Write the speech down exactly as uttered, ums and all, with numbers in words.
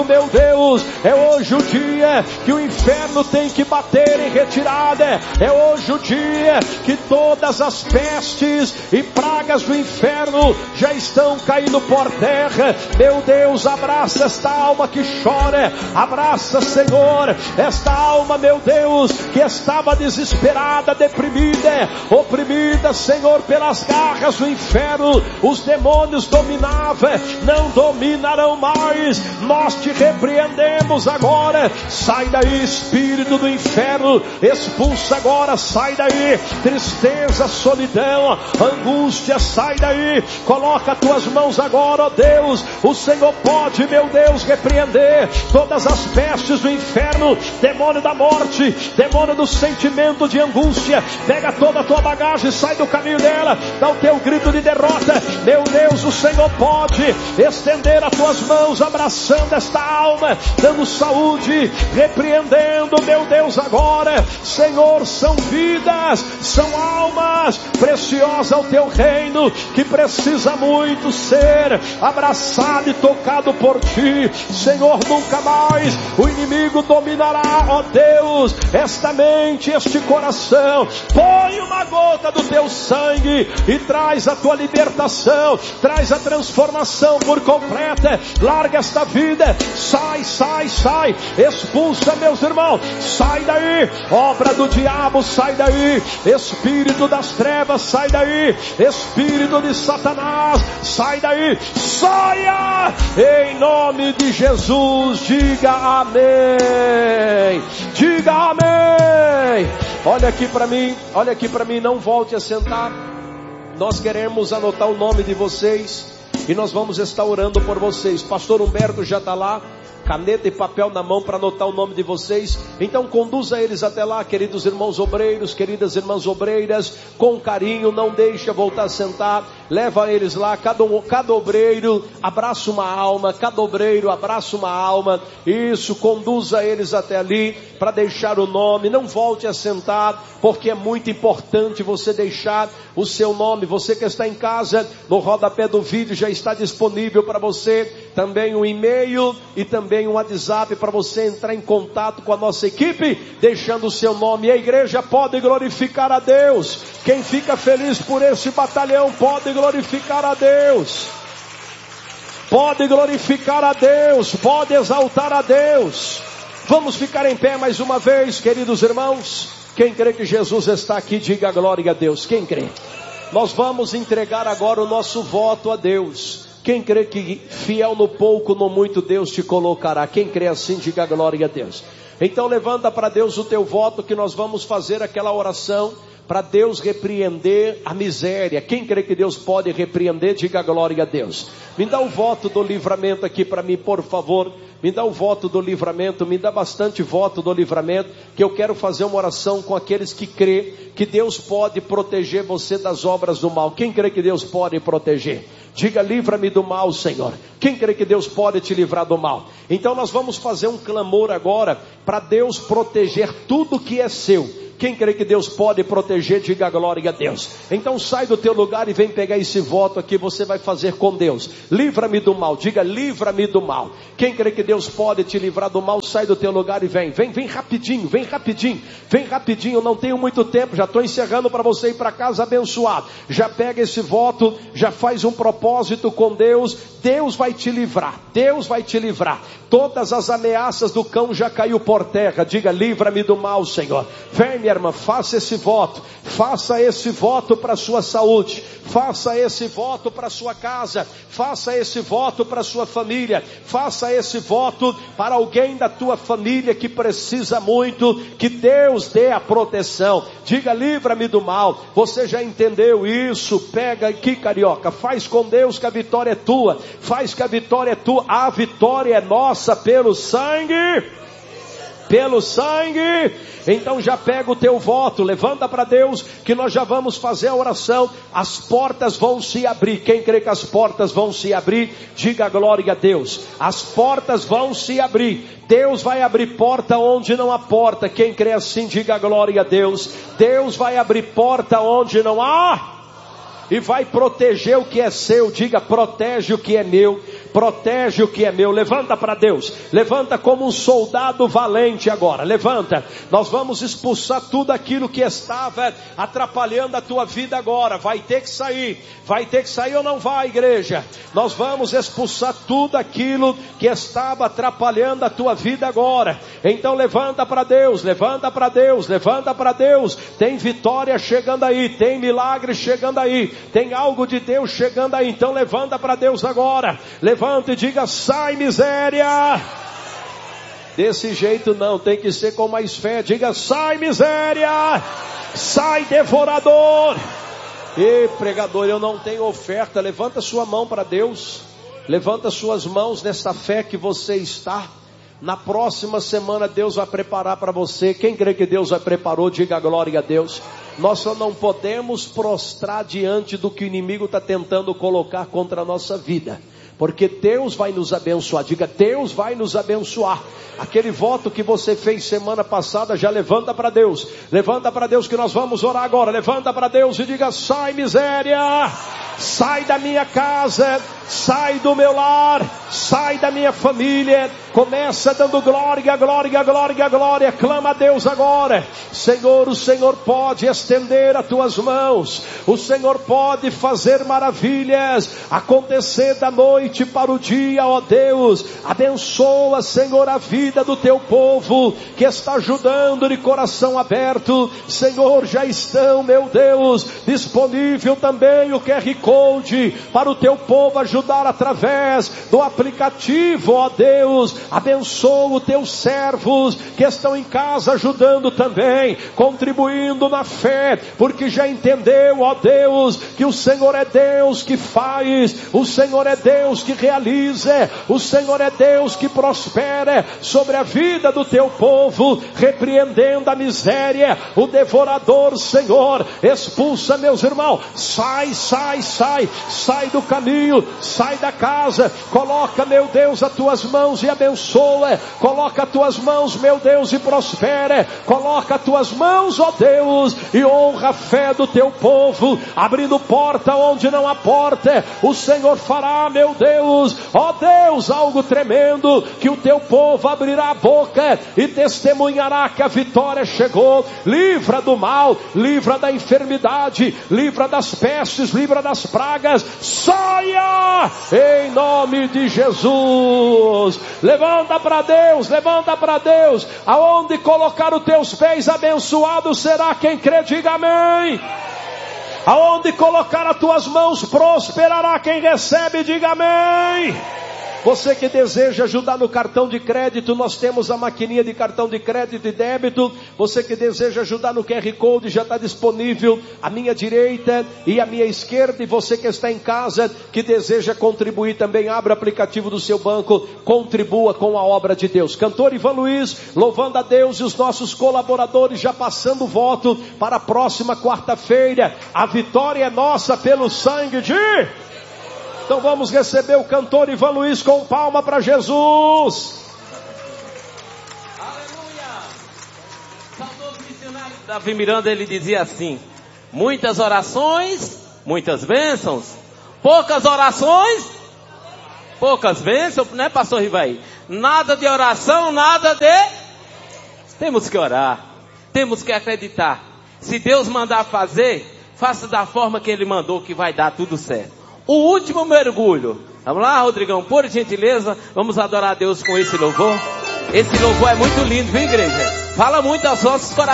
Meu Deus, é hoje o dia que o inferno tem que bater em retirada. É hoje o dia que todas as pestes e pragas do inferno já estão caindo por terra. Meu Deus, abraça esta alma que chora. Abraça, Senhor, esta alma, meu Deus, que estava desesperada, deprimida, oprimida, Senhor, pelas garras do inferno. Os demônios dominavam, não dominarão mais. Nós te repreendemos agora. Sai daí, espírito do inferno, expulsa agora, sai daí. Tristeza, solidão, angústia, sai daí. Coloca as tuas mãos agora, ó Deus. O Senhor pode, meu Deus, repreender todas as pestes do inferno. Demônio da morte, demônio do sentimento de angústia, pega toda a tua bagagem, sai do caminho dela, dá o teu grito de derrota. Meu Deus, o Senhor pode estender as tuas mãos, abraçando esta alma, dando saúde, repreendendo, meu Deus, agora. Senhor, são vidas, são almas preciosas ao teu reino, que precisa muito ser abraçado e tocado por ti. Senhor, nunca mais o inimigo dominará, ó Deus, esta mente, este coração. Põe uma gota do teu sangue e traz a tua libertação, traz a transformação por completa. Larga esta vida, sai, sai, sai, expulsa, meus irmãos, sai daí, obra do diabo, sai daí, espírito das trevas, sai daí, espírito de Satanás, sai daí, saia, em nome de Jesus. Diga amém, diga amém. Olha aqui para mim, olha aqui para mim, não volte a sentar. Nós queremos anotar o nome de vocês e nós vamos estar orando por vocês. Pastor Humberto já está lá, caneta e papel na mão para anotar o nome de vocês. Então conduza eles até lá, queridos irmãos obreiros, queridas irmãs obreiras, com carinho, não deixa voltar a sentar, leva eles lá, cada, um, cada obreiro abraça uma alma, cada obreiro abraça uma alma. Isso, conduza eles até ali para deixar o nome. Não volte a sentar, porque é muito importante você deixar o seu nome. Você que está em casa, no rodapé do vídeo já está disponível para você também um e-mail e também um WhatsApp para você entrar em contato com a nossa equipe, deixando o seu nome. E a igreja pode glorificar a Deus. Quem fica feliz por esse batalhão pode glorificar a Deus, pode glorificar a Deus, pode exaltar a Deus. Vamos ficar em pé mais uma vez, queridos irmãos. Quem crê que Jesus está aqui, diga glória a Deus. Quem crê? Nós vamos entregar agora o nosso voto a Deus. Quem crê que fiel no pouco, no muito, Deus te colocará. Quem crê assim, diga glória a Deus. Então levanta para Deus o teu voto, que nós vamos fazer aquela oração para Deus repreender a miséria. Quem crê que Deus pode repreender, diga glória a Deus. Me dá o voto do livramento aqui para mim, por favor. Me dá o voto do livramento, me dá bastante voto do livramento, que eu quero fazer uma oração com aqueles que crê que Deus pode proteger você das obras do mal. Quem crê que Deus pode proteger? Diga, livra-me do mal, Senhor. Quem crê que Deus pode te livrar do mal? Então nós vamos fazer um clamor agora para Deus proteger tudo que é seu. Quem crê que Deus pode proteger, diga glória a Deus. Então sai do teu lugar e vem pegar esse voto aqui, você vai fazer com Deus. Livra-me do mal, diga livra-me do mal. Quem crê que Deus pode te livrar do mal, sai do teu lugar e vem. Vem, vem rapidinho, vem rapidinho, vem rapidinho. Eu não tenho muito tempo, já estou encerrando para você ir para casa abençoado. Já pega esse voto, já faz um propósito com Deus. Deus vai te livrar, Deus vai te livrar. Todas as ameaças do cão já caiu por terra. Diga, livra-me do mal, Senhor. Vem, minha irmã, faça esse voto. Faça esse voto para a sua saúde. Faça esse voto para a sua casa. Faça esse voto para a sua família. Faça esse voto para alguém da tua família que precisa muito. Que Deus dê a proteção. Diga, livra-me do mal. Você já entendeu isso? Pega aqui, carioca. Faz com Deus que a vitória é tua. Faz que a vitória é tua. A vitória é nossa pelo sangue. Pelo sangue. Então já pega o teu voto, levanta para Deus, que nós já vamos fazer a oração. As portas vão se abrir. Quem crê que as portas vão se abrir, diga glória a Deus. As portas vão se abrir. Deus vai abrir porta onde não há porta. Quem crê assim, diga glória a Deus. Deus vai abrir porta onde não há, e vai proteger o que é seu. Diga, protege o que é meu. protege o que é meu. Levanta para Deus, levanta como um soldado valente agora, levanta. Nós vamos expulsar tudo aquilo que estava atrapalhando a tua vida agora. Vai ter que sair, vai ter que sair ou não vai, igreja? Nós vamos expulsar tudo aquilo que estava atrapalhando a tua vida agora. Então levanta para Deus, levanta para Deus, levanta para Deus. Tem vitória chegando aí, tem milagre chegando aí, tem algo de Deus chegando aí. Então levanta para Deus agora, levanta e diga: sai miséria. Desse jeito não, tem que ser com mais fé. Diga: sai miséria, sai devorador. Ei, pregador, eu não tenho oferta. Levanta sua mão para Deus, levanta suas mãos nessa fé que você está. Na próxima semana Deus vai preparar para você. Quem crê que Deus já preparou, diga glória a Deus. Nós só não podemos prostrar diante do que o inimigo está tentando colocar contra a nossa vida, porque Deus vai nos abençoar. Diga: Deus vai nos abençoar. Aquele voto que você fez semana passada, já levanta para Deus. Levanta para Deus que nós vamos orar agora. Levanta para Deus e diga: sai miséria, sai da minha casa, sai do meu lar, sai da minha família. Começa dando glória, glória, glória, glória. Clama a Deus agora. Senhor, o Senhor pode estender as tuas mãos. O Senhor pode fazer maravilhas acontecer da noite para o dia, ó Deus. Abençoa, Senhor, a vida do teu povo que está ajudando de coração aberto. Senhor, já estão, meu Deus, disponível também o Q R Code para o teu povo ajudar através do aplicativo, ó Deus. Abençoa os teus servos que estão em casa ajudando também, contribuindo na fé, porque já entendeu, ó Deus, que o Senhor é Deus que faz, o Senhor é Deus que realiza, o Senhor é Deus que prospera sobre a vida do teu povo, repreendendo a miséria, o devorador. Senhor, expulsa, meus irmãos, sai, sai, sai, sai do caminho, sai da casa, coloca, meu Deus, as tuas mãos e abençoa. Coloca as tuas mãos, meu Deus, e prospera. Coloca as tuas mãos, ó Deus, e honra a fé do teu povo, abrindo porta onde não há porta. O Senhor fará, meu Deus, ó Deus, algo tremendo, que o teu povo abrirá a boca e testemunhará que a vitória chegou. Livra do mal, livra da enfermidade, livra das pestes, livra das pragas. Saia em nome de Jesus. Levanta para Deus, levanta para Deus. Aonde colocar os teus pés, abençoado será quem crê, diga amém. Aonde colocar as tuas mãos, prosperará quem recebe, diga amém. Você que deseja ajudar no cartão de crédito, nós temos a maquininha de cartão de crédito e débito. Você que deseja ajudar no Q R Code, já está disponível à minha direita e à minha esquerda. E você que está em casa, que deseja contribuir também, abra o aplicativo do seu banco, contribua com a obra de Deus. Cantor Ivan Luiz, louvando a Deus, e os nossos colaboradores já passando voto para a próxima quarta-feira. A vitória é nossa pelo sangue de... Então vamos receber o cantor Ivan Luiz com palma para Jesus. Aleluia. Saudoso missionário Davi Miranda, ele dizia assim: muitas orações, muitas bênçãos. Poucas orações, poucas bênçãos, né, pastor Rivaí? Nada de oração, nada de... Temos que orar, temos que acreditar. Se Deus mandar fazer, faça da forma que Ele mandou, que vai dar tudo certo. O último mergulho. Vamos lá, Rodrigão, por gentileza, vamos adorar a Deus com esse louvor. Esse louvor é muito lindo, viu, igreja? Fala muito aos nossos corações.